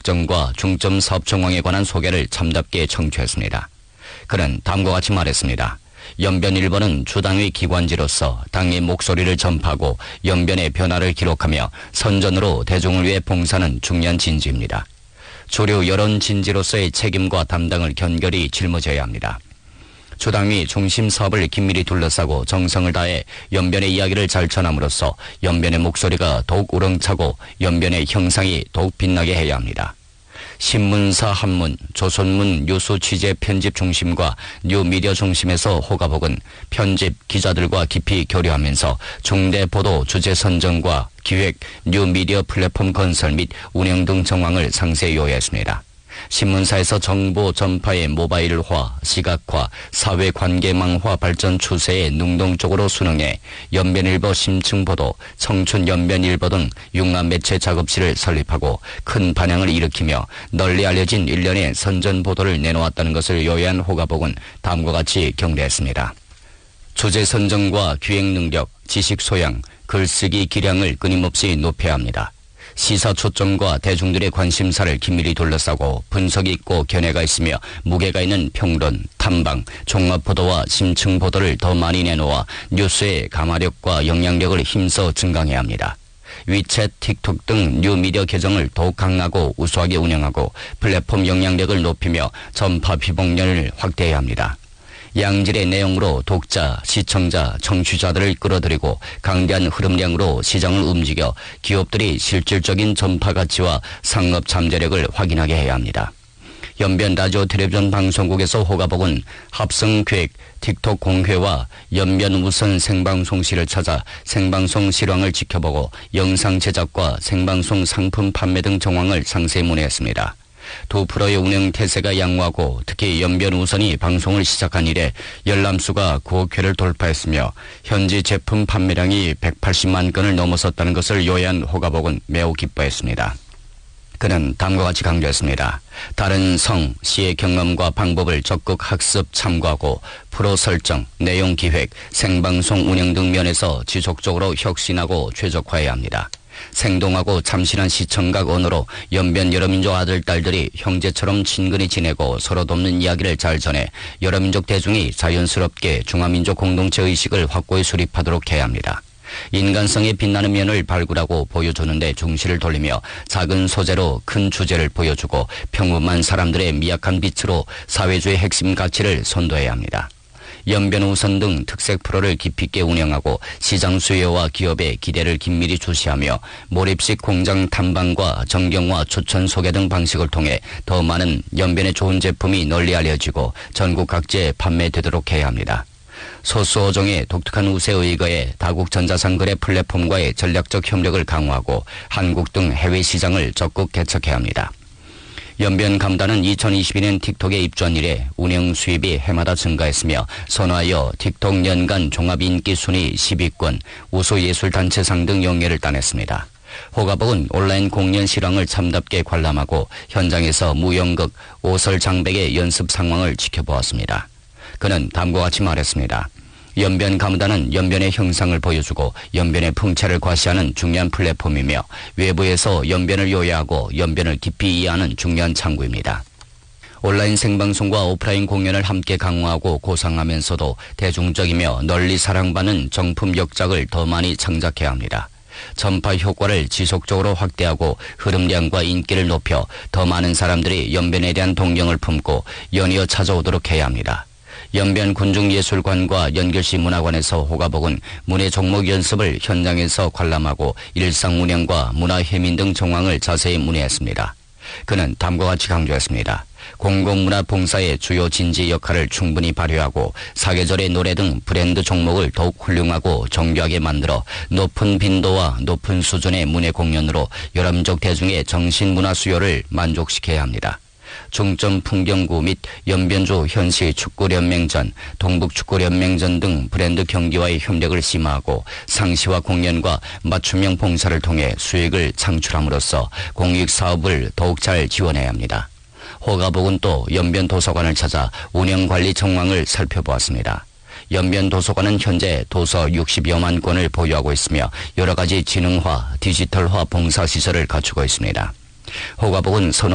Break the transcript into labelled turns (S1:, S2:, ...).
S1: 일정과 중점 사업 정황에 관한 소개를 참답게 청취했습니다. 그는 다음과 같이 말했습니다. 연변 1번은 주당의 기관지로서 당의 목소리를 전파하고 연변의 변화를 기록하며 선전으로 대중을 위해 봉사하는 중요한 진지입니다. 주류 여론 진지로서의 책임과 담당을 견결히 짊어져야 합니다. 주당이 중심 사업을 긴밀히 둘러싸고 정성을 다해 연변의 이야기를 잘 전함으로써 연변의 목소리가 더욱 우렁차고 연변의 형상이 더욱 빛나게 해야 합니다. 신문사 한문, 조선문 뉴스 취재 편집 중심과 뉴미디어 중심에서 호가복은 편집 기자들과 깊이 교류하면서 중대 보도 주제 선정과 기획, 뉴미디어 플랫폼 건설 및 운영 등 정황을 상세히 요약했습니다. 신문사에서 정보 전파의 모바일화, 시각화, 사회관계망화 발전 추세에 능동적으로 순응해 연변일보 심층보도, 청춘연변일보 등 융합 매체 작업실을 설립하고 큰 반향을 일으키며 널리 알려진 일련의 선전보도를 내놓았다는 것을 요약한 호가복은 다음과 같이 경례했습니다. 주제 선정과 기획 능력, 지식 소양, 글쓰기 기량을 끊임없이 높여야 합니다. 시사 초점과 대중들의 관심사를 긴밀히 둘러싸고 분석이 있고 견해가 있으며 무게가 있는 평론, 탐방, 종합보도와 심층보도를 더 많이 내놓아 뉴스의 감화력과 영향력을 힘써 증강해야 합니다. 위챗, 틱톡 등 뉴미디어 계정을 더욱 강하고 우수하게 운영하고 플랫폼 영향력을 높이며 전파 비봉련을 확대해야 합니다. 양질의 내용으로 독자, 시청자, 청취자들을 끌어들이고 강대한 흐름량으로 시장을 움직여 기업들이 실질적인 전파 가치와 상업 잠재력을 확인하게 해야 합니다. 연변 라디오 텔레비전 방송국에서 호가복은 합성기획, 틱톡 공회와 연변 우선 생방송실을 찾아 생방송 실황을 지켜보고 영상 제작과 생방송 상품 판매 등 정황을 상세히 문의했습니다. 두 프로의 운영 태세가 양호하고 특히 연변 우선이 방송을 시작한 이래 열람수가 9억 회를 돌파했으며 현지 제품 판매량이 180만 건을 넘어섰다는 것을 요약한 호가복은 매우 기뻐했습니다. 그는 다음과 같이 강조했습니다. 다른 성, 시의 경험과 방법을 적극 학습 참고하고 프로 설정, 내용 기획, 생방송 운영 등 면에서 지속적으로 혁신하고 최적화해야 합니다. 생동하고 참신한 시청각 언어로 연변 여러민족 아들, 딸들이 형제처럼 친근히 지내고 서로 돕는 이야기를 잘 전해 여러민족 대중이 자연스럽게 중화민족 공동체 의식을 확고히 수립하도록 해야 합니다. 인간성의 빛나는 면을 발굴하고 보여주는 데 중시를 돌리며 작은 소재로 큰 주제를 보여주고 평범한 사람들의 미약한 빛으로 사회주의 핵심 가치를 선도해야 합니다. 연변 우선 등 특색 프로를 깊이 있게 운영하고 시장 수요와 기업의 기대를 긴밀히 주시하며 몰입식 공장 탐방과 정경화 추천 소개 등 방식을 통해 더 많은 연변의 좋은 제품이 널리 알려지고 전국 각지에 판매되도록 해야 합니다. 소수 어종의 독특한 우세에 의거해 다국 전자상거래 플랫폼과의 전략적 협력을 강화하고 한국 등 해외 시장을 적극 개척해야 합니다. 연변 감단은 2022년 틱톡에 입주한 이래 운영 수입이 해마다 증가했으며 선화하여 틱톡 연간 종합 인기 순위 10위권, 우수 예술단체상 등 영예를 따냈습니다. 호가복은 온라인 공연 실황을 참답게 관람하고 현장에서 무연극, 오설 장백의 연습 상황을 지켜보았습니다. 그는 다음과 같이 말했습니다. 연변 가무단은 연변의 형상을 보여주고 연변의 풍채를 과시하는 중요한 플랫폼이며 외부에서 연변을 요약하고 연변을 깊이 이해하는 중요한 창구입니다. 온라인 생방송과 오프라인 공연을 함께 강화하고 고상하면서도 대중적이며 널리 사랑받는 정품 역작을 더 많이 창작해야 합니다. 전파 효과를 지속적으로 확대하고 흐름량과 인기를 높여 더 많은 사람들이 연변에 대한 동경을 품고 연이어 찾아오도록 해야 합니다. 연변 군중예술관과 연결시 문화관에서 호가복은 문예 종목 연습을 현장에서 관람하고 일상 운영과 문화 해민 등 정황을 자세히 문의했습니다. 그는 다음과 같이 강조했습니다. 공공문화 봉사의 주요 진지 역할을 충분히 발휘하고 사계절의 노래 등 브랜드 종목을 더욱 훌륭하고 정교하게 만들어 높은 빈도와 높은 수준의 문예 공연으로 여러민족 대중의 정신문화 수요를 만족시켜야 합니다. 중점 풍경구 및 연변주 현시 축구연맹전, 동북축구연맹전 등 브랜드 경기와의 협력을 심화하고 상시와 공연과 맞춤형 봉사를 통해 수익을 창출함으로써 공익사업을 더욱 잘 지원해야 합니다. 호가복은 또 연변 도서관을 찾아 운영관리 정황을 살펴보았습니다. 연변 도서관은 현재 도서 60여만 권을 보유하고 있으며 여러 가지 지능화, 디지털화 봉사시설을 갖추고 있습니다. 호가복은